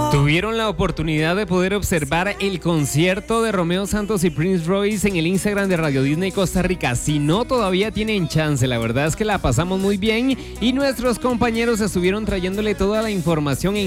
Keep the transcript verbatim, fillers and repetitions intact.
Tuvieron la oportunidad de poder observar el concierto de Romeo Santos y Prince Royce en el Instagram de Radio Disney Costa Rica. Si no, todavía tienen chance. La verdad es que la pasamos muy bien y nuestros compañeros estuvieron trayéndole toda la información en